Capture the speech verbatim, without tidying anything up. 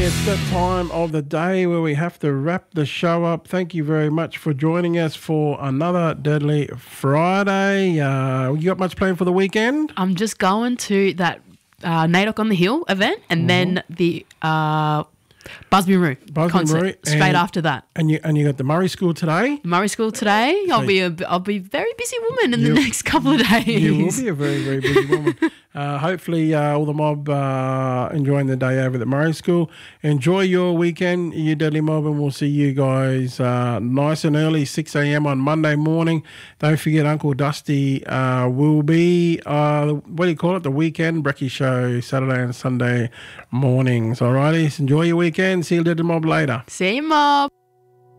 It's that time of the day where we have to wrap the show up. Thank you very much for joining us for another Deadly Friday. Uh, you got much planned for the weekend? I'm just going to that uh, Naidoc on the Hill event and mm-hmm. then the uh, Busby Roo concert Murray, straight and, after that. And you and you got the Murray School today? Murray School today. So I'll be a I'll be a very busy woman in the next couple of days. You will be a very, very busy woman. Uh, hopefully uh, all the mob uh, enjoying the day over at Murray School. Enjoy your weekend, you Deadly Mob, and we'll see you guys uh, nice and early, six a.m. on Monday morning. Don't forget Uncle Dusty uh, will be, uh, what do you call it, the weekend brekkie show, Saturday and Sunday mornings. All righty, enjoy your weekend. See you Deadly Mob later. See you, Mob.